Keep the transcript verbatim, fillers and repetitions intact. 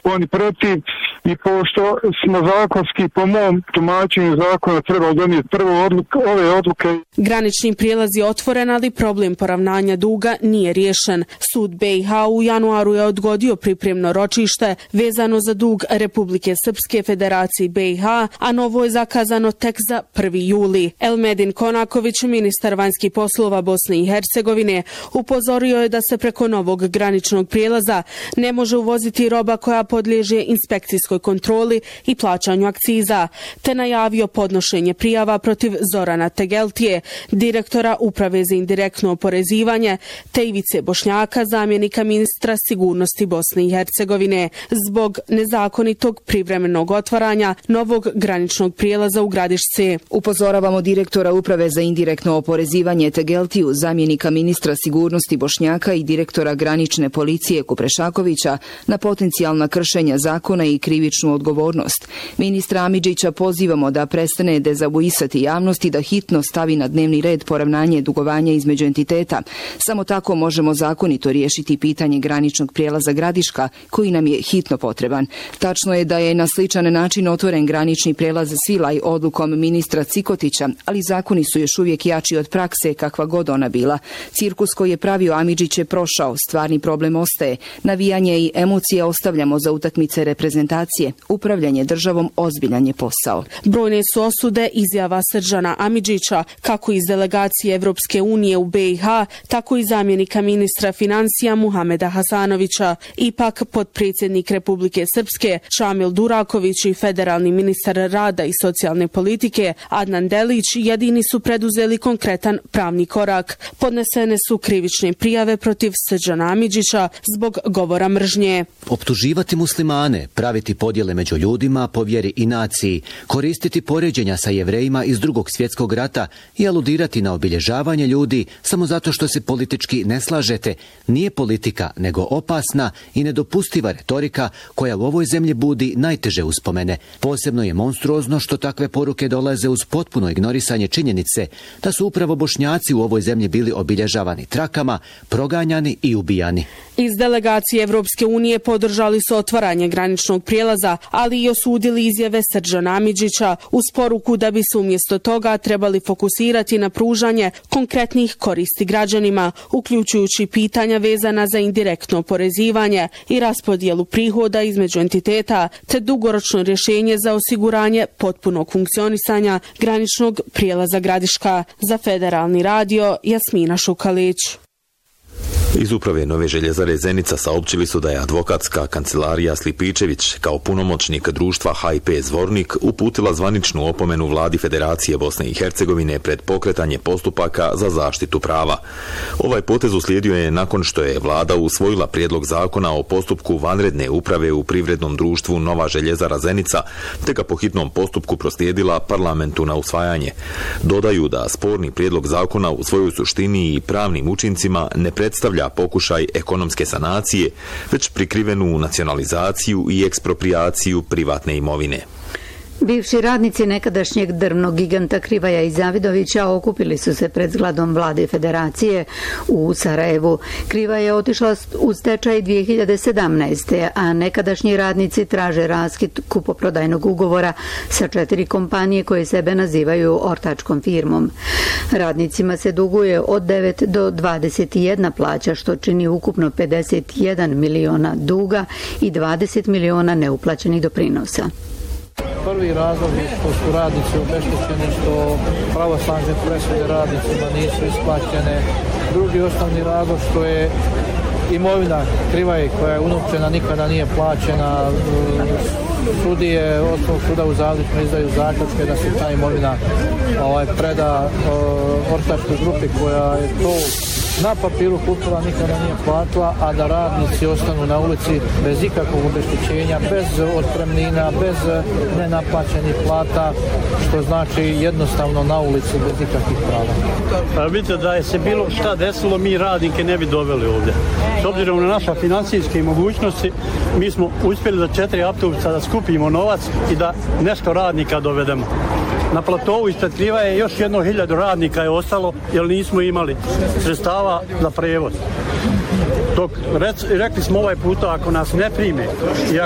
oni protiv i pošto smo zakonski po mom tumačenju zakona trebali donijeti prvo odluke, ove odluke. Granični prijelaz je otvoren, ali problem poravnanja duga nije riješen. Sud B i H u januaru je odgodio pripremno ročište vezano za dug Republike Srpske Federaciji B i H, a novo je zakazano tek za prvi juli. Elmedin Konaković, ministar vanjskih poslova Bosne i Hercegovine, upozorio je da se preko novog graničnog prijelaza ne može uvoziti roba koja podliježe inspekcijskoj kontroli i plaćanju akciza, te najavio podnošenje prijava protiv Zorana Tegeltije, direktora Uprave za indirektno oporezivanje, te Ivice Bošnjaka, zamjenika ministra sigurnosti Bosne i Hercegovine, zbog nezakonitog privremenog otvaranja novog graničnog prijelaza u Gradišce. Upozoravamo direktora Uprave za indirektno oporezivanje Tegeltiju, zamjenika ministra sigurnosti Bošnjaka i direktora granične policije Kuprešakovića na potencijalna kršenja zakona i krivičnu odgovornost. Ministra Amidžića pozivamo da prestane dezavuisati javnost i da hitno stavi na dnevni red poravnanje dugovanja između entiteta. Samo tako možemo zakonito riješiti pitanje graničnog prijelaza Gradiška, koji nam je hitno potreban. Tačno je da je na sličan način otvoren granični prijelaz Svilaj odlukom ministra Cikotića, ali zakoni su još uvijek jači od prakse, kakva god ona bila. Cirkus koji je pravio Amidžić je prošao, stvarni problem ostaje. Navijanje i emocije ostavljamo za utakmice reprezentacije. Upravljanje državom ozbiljan je posao. Brojne su osude izjava Srdžana Amidžića, kako iz delegacije Evropske unije u B i H, tako i zamjenika ministra financija Muhameda Hasanovića. Ipak, potpredsjednik Republike Srpske Šamil Duraković i federalni ministar rada i socijalne politike Adnan Delić jedini su preduzeli konkretan pravni korak. Podnesene su krivične prijave protiv Srdžana Amidžića zbog govora mržnje. Optuživati muslimane, praviti podjele među ljudima po vjeri i naciji, koristiti poređenja sa Jevrejima iz drugog svjetskog rata i aludirati na obilježavanje ljudi samo zato što se politički ne slažete, nije politika, nego opasna i nedopustiva retorika koja u ovoj zemlji budi najteže uspomene. Posebno je monstruozno što takve poruke dolaze uz potpuno ignorisanje činjenice da su upravo Bošnjaci u ovoj zemlji bili obilježavani trakama, proganjani i ubijani. Iz delegacije Evropske unije podržali su otvaranje graničnog prijelaza, ali i osudili izjave Srdžana Amidžića uz poruku da bi se umjesto toga trebali fokusirati na pružanje konkretnih koristi građanima, uključujući pitanja vezana za indirektno oporezivanje i raspodjelu prihoda između entiteta, te dugoročno rješenje za osiguranje potpunog funkcionisanja graničnog prijelaza Gradiška. Za Federalni radio, Jasmina Šukalić. Iz uprave Nove željezare Zenica saopćili su da je advokatska kancelarija Slipičević kao punomoćnik društva H I P Zvornik uputila zvaničnu opomenu vladi Federacije Bosne i Hercegovine pred pokretanje postupaka za zaštitu prava. Ovaj potez uslijedio je nakon što je vlada usvojila prijedlog zakona o postupku vanredne uprave u privrednom društvu Nova željezara Zenica, te ga po hitnom postupku proslijedila parlamentu na usvajanje. Dodaju da sporni prijedlog zakona u svojoj suštini i pravnim učincima ne predstavlja pokušaj ekonomske sanacije, već prikrivenu nacionalizaciju i eksproprijaciju privatne imovine. Bivši radnici nekadašnjeg drvnog giganta Krivaja i Zavidovića okupili su se pred zgradom vlade Federacije u Sarajevu. Krivaja je otišla u stečaj dvije hiljade sedamnaeste. a nekadašnji radnici traže raskid kupoprodajnog ugovora sa četiri kompanije koje sebe nazivaju ortačkom firmom. Radnicima se duguje od devet do dvadeset jedna plaća, što čini ukupno pedeset jedan miliona duga i dvadeset miliona neuplaćenih doprinosa. Prvi razlog je što su radnici obeštećeni, što pravosnažne presude radnicima nisu isplaćene. Drugi osnovni razlog što je imovina Krivaje koja je unovčena nikada nije plaćena. Sudije osnovnog suda u Zaviču izdaju zaključke da se ta imovina ovaj, preda uh, ortačkoj grupi koja je to na papiru kupila, nikada nije platila, a da radnici ostanu na ulici bez ikakvog obeštećenja, bez otpremnina, bez nenaplaćenih plata, što znači jednostavno na ulici bez ikakvih prava. Pa vidite da je se bilo šta desilo, mi radnike ne bi doveli ovdje. S obzirom na naše financijske mogućnosti, mi smo uspjeli za četiri autobusa da skupimo novac i da nešto radnika dovedemo. Na platovu ispred Krivaje još jedno hiljadu radnika je ostalo jer nismo imali sredstava za prevoz. Dok rec, rekli smo ovaj puta ako nas ne prime i